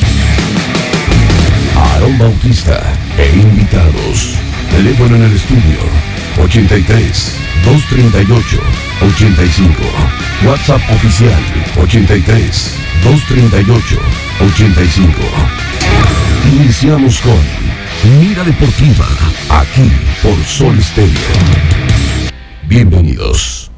Aarón Bautista e invitados. Teléfono en el estudio ochenta y tres, doscientos treinta y ocho, ochenta y cinco. WhatsApp oficial ochenta y tres, doscientos treinta y ocho, ochenta y cinco. Iniciamos con Mira Deportiva, aquí por Sol Estéreo. Bienvenidos.